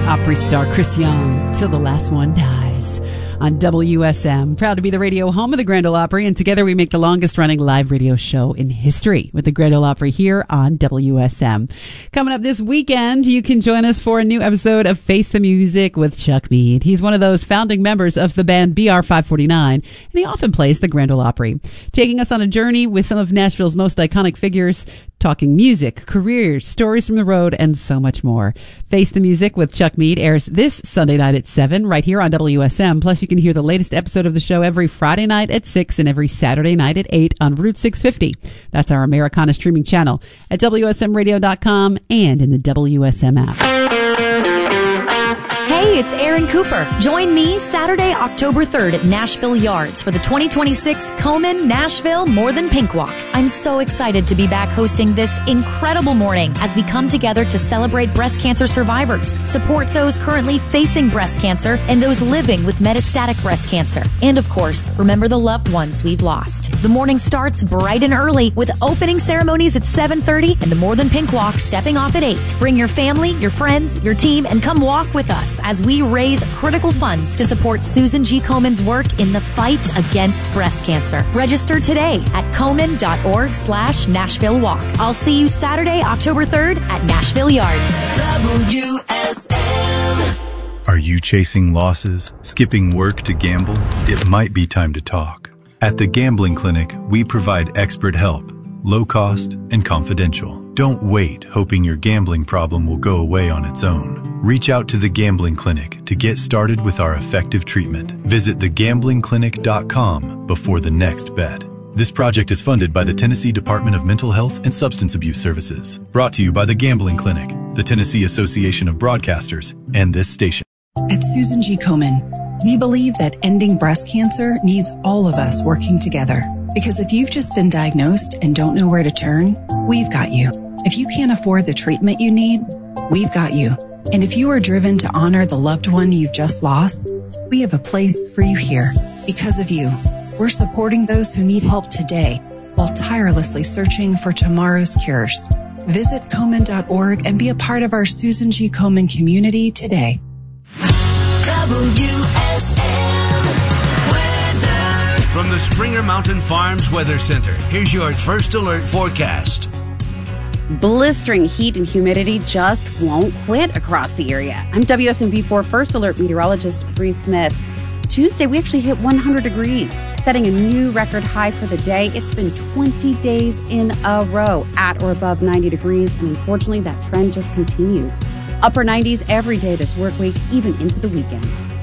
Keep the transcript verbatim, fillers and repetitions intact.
Opry star Chris Young, Till the Last One Dies, on W S M. Proud to be the radio home of the Grand Ole Opry, and together we make the longest-running live radio show in history with the Grand Ole Opry here on W S M. Coming up this weekend, you can join us for a new episode of Face the Music with Chuck Mead. He's one of those founding members of the band B R five forty-nine, and he often plays the Grand Ole Opry, taking us on a journey with some of Nashville's most iconic figures, talking music, careers, stories from the road, and so much more. Face the Music with Chuck Mead airs this Sunday night at seven right here on W S M. Plus, you can hear the latest episode of the show every Friday night at six and every Saturday night at eight on Route six fifty. That's our Americana streaming channel at W S M radio dot com and in the W S M app. Hey, it's Aaron Cooper. Join me Saturday, October third at Nashville Yards for the twenty twenty-six Komen Nashville More Than Pink Walk. I'm so excited to be back hosting this incredible morning as we come together to celebrate breast cancer survivors, support those currently facing breast cancer, and those living with metastatic breast cancer. And of course, remember the loved ones we've lost. The morning starts bright and early with opening ceremonies at seven thirty and the More Than Pink Walk stepping off at eight. Bring your family, your friends, your team, and come walk with us as we raise critical funds to support Susan G. Komen's work in the fight against breast cancer. Register today at Komen.org slash Nashville Walk. I'll see you Saturday, October third at Nashville Yards. W S M. Are you chasing losses, skipping work to gamble? It might be time to talk. At the Gambling Clinic, we provide expert help, low cost and confidential. Don't wait hoping your gambling problem will go away on its own. Reach out to the Gambling Clinic to get started with our effective treatment. Visit the gambling clinic dot com before the next bet. This project is funded by the Tennessee Department of Mental Health and Substance Abuse Services. Brought to you by the Gambling Clinic, the Tennessee Association of Broadcasters, and this station. At Susan G. Komen, we believe that ending breast cancer needs all of us working together. Because if you've just been diagnosed and don't know where to turn, we've got you. If you can't afford the treatment you need, we've got you. And if you are driven to honor the loved one you've just lost, we have a place for you here. Because of you, we're supporting those who need help today while tirelessly searching for tomorrow's cures. Visit Komen dot org and be a part of our Susan G. Komen community today. W S M weather. From the Springer Mountain Farms Weather Center, here's your first alert forecast. Blistering heat and humidity just won't quit across the area. I'm W S M V four First Alert meteorologist Bree Smith. Tuesday, we actually hit one hundred degrees, setting a new record high for the day. It's been twenty days in a row at or above ninety degrees, and unfortunately, that trend just continues. Upper nineties every day this work week, even into the weekend.